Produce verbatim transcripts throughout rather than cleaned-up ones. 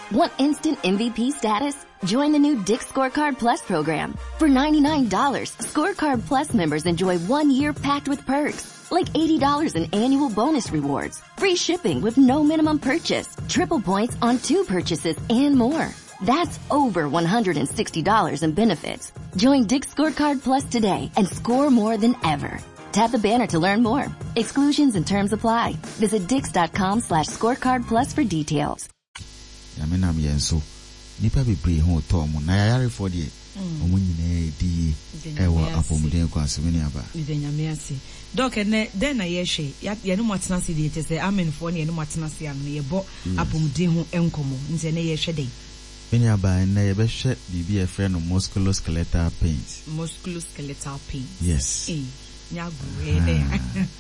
Want instant M V P status? Join the new Dick's Scorecard Plus program. For ninety-nine dollars, Scorecard Plus members enjoy one year packed with perks, like eighty dollars in annual bonus rewards, free shipping with no minimum purchase, triple points on two purchases, and more. That's over one hundred sixty dollars in benefits. Join Dick's Scorecard Plus today and score more than ever. Tap the banner to learn more. Exclusions and terms apply. Visit dix.com slash scorecard plus for details. Yamenam yenso. Nipa bebre ho tom na yare for de omo nyina di ewo apomuden kwa asomeni aba. Nyame ase. Doc ne den na ye hwe ye no motena se de tese amen for ne no motena se am ne ye bo apomuden ho enkomo nze ne ye hwe den. Meni aba na ye be hwe bibi e frɛ no musculoskeletal pains. Musculoskeletal pains. Yes. Eh. Nyagu e den.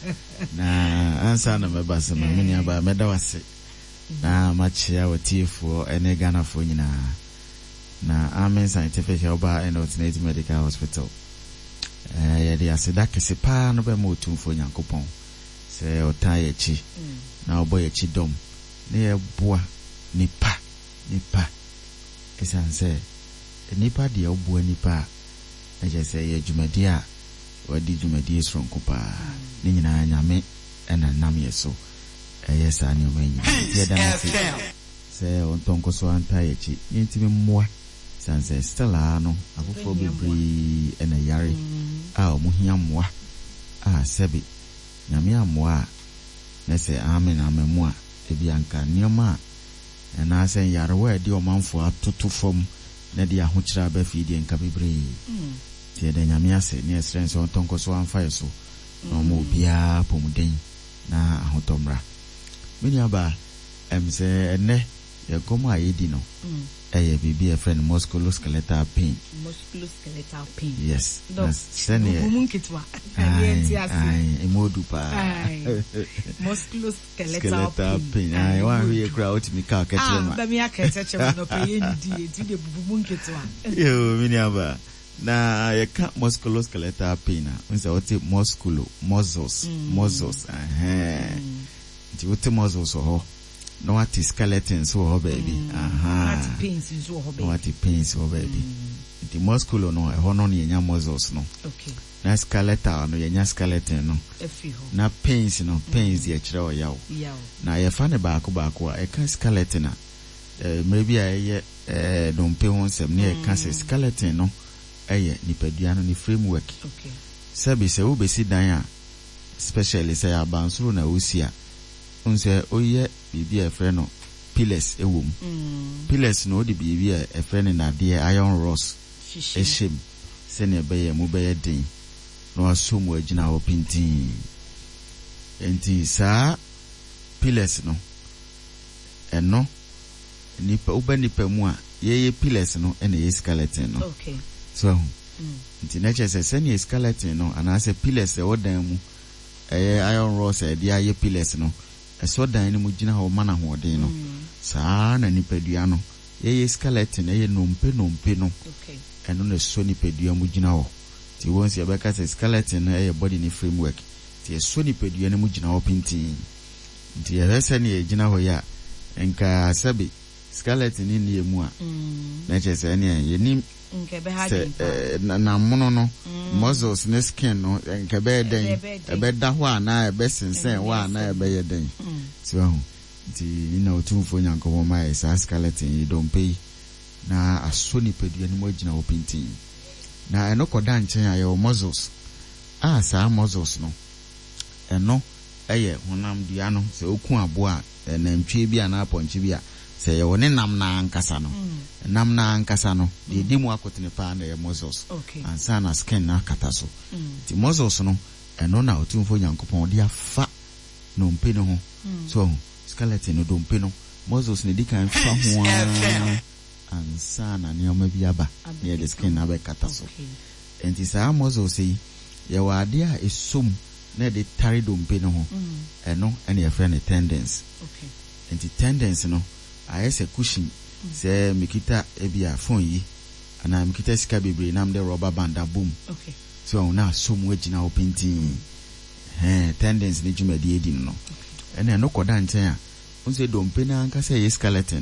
Na ansa na meba se meni aba meda wase. Na machia watifo ene Ghana fo nyina na Amen Scientific Oba and Alternative Medical Hospital eh ya dia seda kese pa no be mo tumfo Nyankopon se otan yachi na obo yachi dom ne ye boa nipa nipa esanse nipa dia obo nipa e je se ye dwumadi a wadi dwumadi esronko pa ne nyina nyame ena nam yeso yes, I knew when you say on Tonko so anti-chi, intimate more. Sanse Stella, no, I will probably be in a yari. Ah, Muhiam moi. Ah, Sebi. Namia moi. Nesse amen, amen moi. Ebianca, Nioma. And I say, Yarwe, dear man for up to two from Nadia Huchra Befidi and Cabibri. Tia de Namia say, near strengths on Tonko so on fire so. No more bia pomudin. Na ahotomra. Mini aba em se ene ye komo ayedi no eh bibi e friend musculoskeletal pain. Musculoskeletal pain. Yes. Sene munkitwa ai emodu pa musculoskeletal pain. Ai wa we kra otimi ka ketre ma. Ah ba mi aketeche no pe ye ndi ti de bubu munkitwa. Yo mini aba na ye ka musculoskeletal pain unse oti musculo muscles muscles eh the what muscles so no what skeleton so ho baby aha what pains so ho baby what pains so baby the musculo no e ho no nya muscles no okay na skeletal no nya skeleton no efi ho na pains no pains ye kire o yawo yawo na ye fa ne baako baako a e ka skeleton eh maybe aye eh don pe ho nsem ne e ka skeleton no eye nipadua no ni framework okay sabi se wo besi dan a especially say abansuru na osia unse oye bibi e frɛ no pillars ewom mm. Pillars no di bibi e frɛ no na de iron rods ehim se ne be ye mu be ye den no asomu agina wo pintin enti sa pillars no eno nipa uba nipa mu a ye ye pillars no ene ye skeleton no okay so enti na che se se ne skeleton no ana se pillars e wodan mu eh iron rods e dia ye pillars no eso dan ni mu gina ho mana ho den no saa na nipadua no ye ye skeleton ye nompe nompe no okay eno na so nipadua mu gina ho ti won se be ka se skeleton na ye body ni framework ti so nipadua ni mu gina ho pintin ti ye se ne ye gina ho ya enka sabi skeleton ni ni emu a na che se ne ye ni nke be ha din na na mono no muscles ne skin no nke be den e be da ho ana e be sensen ho ana e be ye den so ho ti na otumfo Nyankopon ma esa skeleton yi don pay na aso ni pedua ni mo gina wo pintin na eno koda nchen aye o muscles ah sa muscles no eno eye honam dua no se okun abo a na ntwe bi ana ponche bi a se ye woni nam na ankasa no mm. Nam na ankasa no de mm. di mu akotene pa na ye muscles okay. Ansa na skin na kata so mm. Ti muscles no eno na otumfo Nyankopon de afa no mpe no ho mm. So skeleton no do mpe no muscles ne di kan fa ho ansa na ne o ma bi aba ne de skin na be kata so okay. Enti sa muscles yi ye wa ade a esum na de tare do mpe no ho mm. Eno ene ye friend tendons okay. Enti tendons no ayese cushion se mikita ebia phone yi ana mikita sika bebre nam de rubber band boom okay so na so mu agina opintin eh tendons ni juma di edi no ene no koda nchen a unse dompe na anka se skeleton